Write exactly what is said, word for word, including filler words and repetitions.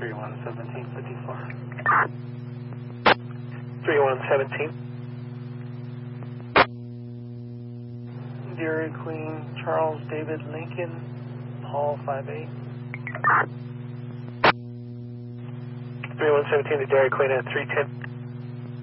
three one seventeen fifty-four. three one seventeen. Dairy Queen, Charles David Lincoln, Paul five eight. three one seventeen to Dairy Queen at three ten.